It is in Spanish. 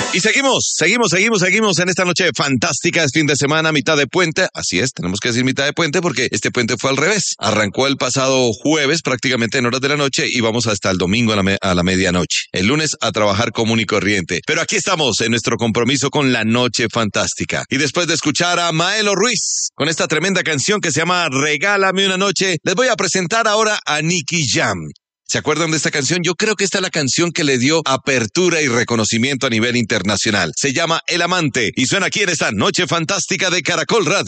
Y seguimos en esta noche fantástica. Es fin de semana, mitad de puente. Así es, tenemos que decir mitad de puente porque este puente fue al revés. Arrancó el pasado jueves prácticamente en horas de la noche y vamos hasta el domingo a la medianoche. El lunes a trabajar común y corriente. Pero aquí estamos en nuestro compromiso con la noche fantástica. Y después de escuchar a Maelo Ruiz con esta tremenda canción que se llama Regálame una noche, les voy a presentar ahora a Nicky Jam. ¿Se acuerdan de esta canción? Yo creo que esta es la canción que le dio apertura y reconocimiento a nivel internacional. Se llama El Amante y suena aquí en esta noche fantástica de Caracol Radio.